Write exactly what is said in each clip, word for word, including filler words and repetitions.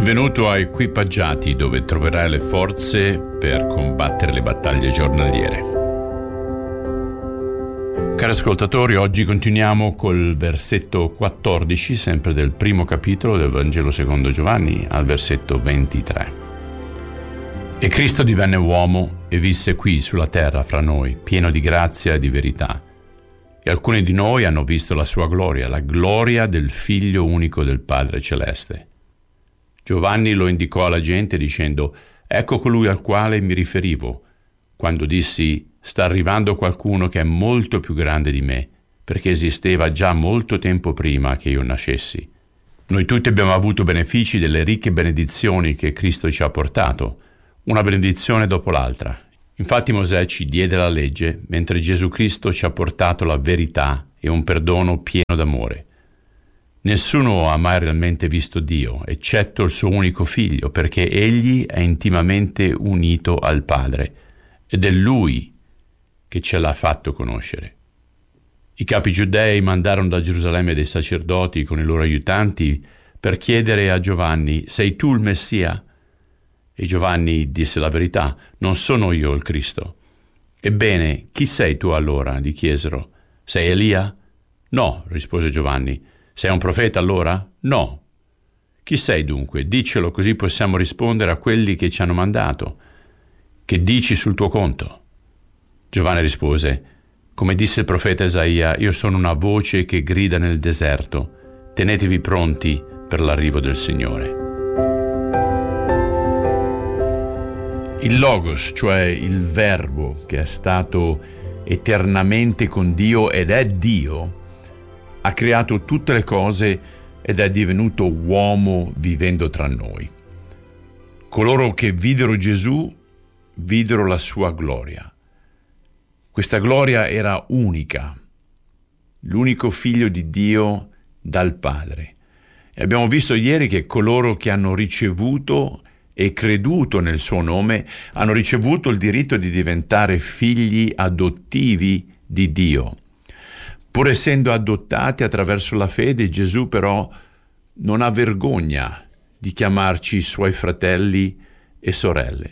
Benvenuto a Equipaggiati, dove troverai le forze per combattere le battaglie giornaliere. Cari ascoltatori, oggi continuiamo col versetto quattordici, sempre del primo capitolo del Vangelo secondo Giovanni, al versetto ventitré. E Cristo divenne uomo e visse qui sulla terra fra noi, pieno di grazia e di verità. E alcuni di noi hanno visto la sua gloria, la gloria del Figlio unico del Padre Celeste. Giovanni lo indicò alla gente dicendo: «Ecco colui al quale mi riferivo, quando dissi: sta arrivando qualcuno che è molto più grande di me, perché esisteva già molto tempo prima che io nascessi». Noi tutti abbiamo avuto benefici delle ricche benedizioni che Cristo ci ha portato, una benedizione dopo l'altra. Infatti Mosè ci diede la legge, mentre Gesù Cristo ci ha portato la verità e un perdono pieno d'amore. Nessuno ha mai realmente visto Dio, eccetto il suo unico figlio, perché egli è intimamente unito al Padre, ed è Lui che ce l'ha fatto conoscere. I capi giudei mandarono da Gerusalemme dei sacerdoti con i loro aiutanti per chiedere a Giovanni: «Sei tu il Messia?» E Giovanni disse la verità: «Non sono io il Cristo». «Ebbene, chi sei tu allora?» gli chiesero. «Sei Elia?» «No», rispose Giovanni. «Sei un profeta allora?» «No». «Chi sei dunque? Diccelo, così possiamo rispondere a quelli che ci hanno mandato. Che dici sul tuo conto?» Giovanni rispose: «Come disse il profeta Isaia, io sono una voce che grida nel deserto. Tenetevi pronti per l'arrivo del Signore». Il Logos, cioè il Verbo che è stato eternamente con Dio ed è Dio, ha creato tutte le cose ed è divenuto uomo vivendo tra noi. Coloro che videro Gesù videro la sua gloria. Questa gloria era unica, l'unico figlio di Dio dal Padre. E abbiamo visto ieri che coloro che hanno ricevuto e creduto nel suo nome hanno ricevuto il diritto di diventare figli adottivi di Dio. Pur essendo adottati attraverso la fede, Gesù però non ha vergogna di chiamarci suoi fratelli e sorelle.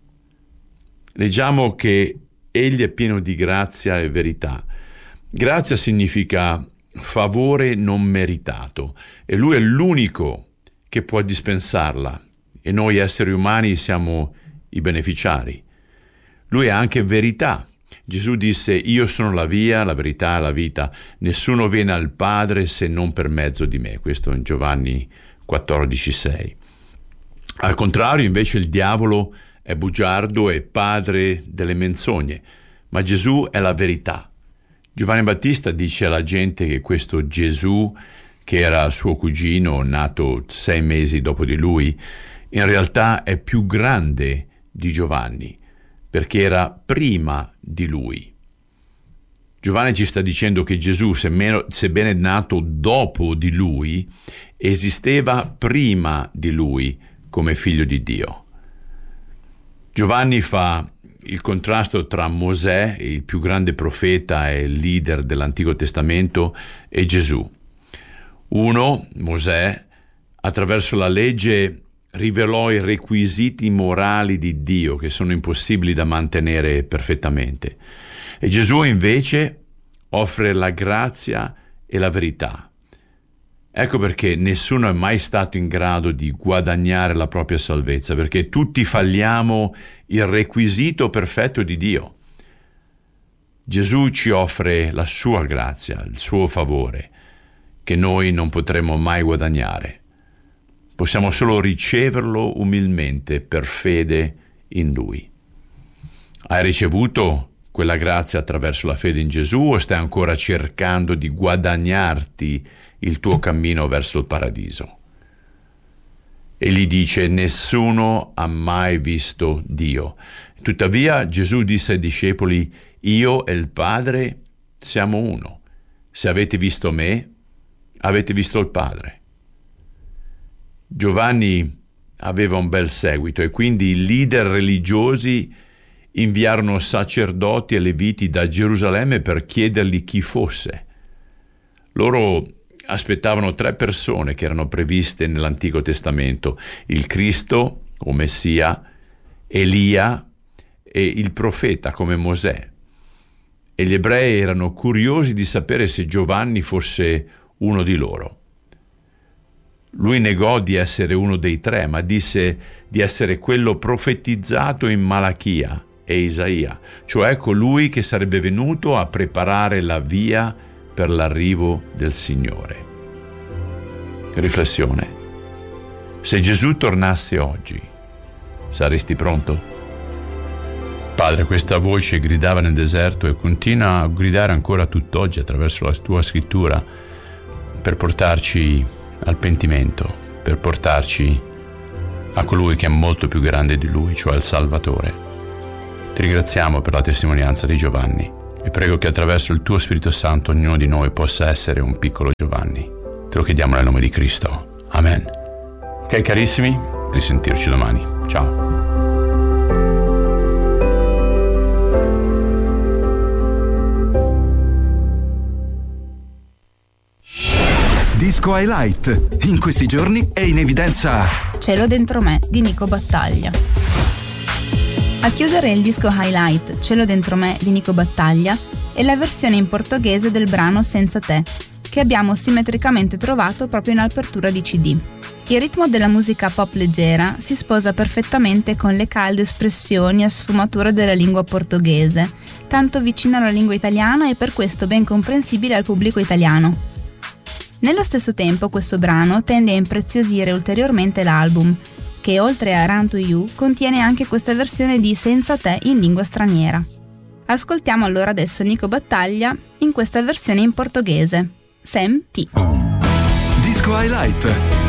Leggiamo che egli è pieno di grazia e verità. Grazia significa favore non meritato e lui è l'unico che può dispensarla e noi esseri umani siamo i beneficiari. Lui è anche verità. Gesù disse: «Io sono la via, la verità e la vita. Nessuno viene al Padre se non per mezzo di me». Questo in Giovanni quattordici sei. Al contrario, invece, il diavolo è bugiardo e padre delle menzogne, ma Gesù è la verità. Giovanni Battista dice alla gente che questo Gesù, che era suo cugino, nato sei mesi dopo di lui, in realtà è più grande di Giovanni, perché era prima di lui. Giovanni ci sta dicendo che Gesù, sebbene nato dopo di lui, esisteva prima di lui come figlio di Dio. Giovanni fa il contrasto tra Mosè, il più grande profeta e leader dell'Antico Testamento, e Gesù. Uno, Mosè, attraverso la legge rivelò i requisiti morali di Dio che sono impossibili da mantenere perfettamente. E Gesù invece offre la grazia e la verità. Ecco perché nessuno è mai stato in grado di guadagnare la propria salvezza, perché tutti falliamo il requisito perfetto di Dio. Gesù ci offre la sua grazia, il suo favore, che noi non potremo mai guadagnare. Possiamo solo riceverlo umilmente per fede in Lui. Hai ricevuto quella grazia attraverso la fede in Gesù o stai ancora cercando di guadagnarti il tuo cammino verso il paradiso? Egli dice: nessuno ha mai visto Dio. Tuttavia Gesù disse ai discepoli: io e il Padre siamo uno. Se avete visto me, avete visto il Padre. Giovanni aveva un bel seguito e quindi i leader religiosi inviarono sacerdoti e leviti da Gerusalemme per chiedergli chi fosse. Loro aspettavano tre persone che erano previste nell'Antico Testamento: il Cristo o Messia, Elia e il profeta come Mosè. E gli ebrei erano curiosi di sapere se Giovanni fosse uno di loro. Lui negò di essere uno dei tre, ma disse di essere quello profetizzato in Malachia e Isaia, cioè colui che sarebbe venuto a preparare la via per l'arrivo del Signore. Riflessione: se Gesù tornasse oggi, saresti pronto? Padre, questa voce gridava nel deserto e continua a gridare ancora tutt'oggi attraverso la tua scrittura per portarci al pentimento, per portarci a colui che è molto più grande di lui, cioè il Salvatore. Ti ringraziamo per la testimonianza di Giovanni e prego che attraverso il tuo Spirito Santo ognuno di noi possa essere un piccolo Giovanni. Te lo chiediamo nel nome di Cristo. Amen. Ok carissimi, risentirci domani. Ciao. Disco Highlight. In questi giorni è in evidenza Cielo dentro me di Nico Battaglia. A chiudere il disco Highlight Cielo dentro me di Nico Battaglia è la versione in portoghese del brano Senza te, che abbiamo simmetricamente trovato proprio in apertura di C D. Il ritmo della musica pop leggera si sposa perfettamente con le calde espressioni a sfumatura della lingua portoghese, tanto vicina alla lingua italiana e per questo ben comprensibile al pubblico italiano. Nello stesso tempo questo brano tende a impreziosire ulteriormente l'album, che oltre a Run to You contiene anche questa versione di Senza te in lingua straniera. Ascoltiamo allora adesso Nico Battaglia in questa versione in portoghese. Sem ti. Disco Highlight.